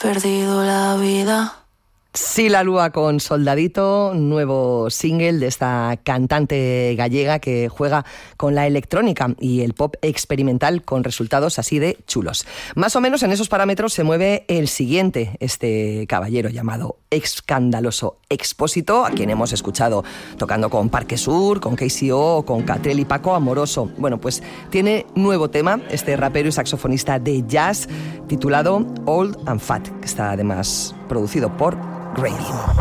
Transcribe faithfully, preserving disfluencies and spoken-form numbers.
perdido la vida. Sí, la Lua con Soldadito, nuevo single de esta cantante gallega que juega con la electrónica y el pop experimental con resultados así de chulos. Más o menos en esos parámetros se mueve el siguiente, este caballero llamado Escandaloso Expósito, a quien hemos escuchado tocando con Parque Sur, con K C O, con Catrell y Paco Amoroso. Bueno, pues tiene nuevo tema, este rapero y saxofonista de jazz, titulado Old and Fat, que está además producido por Radio.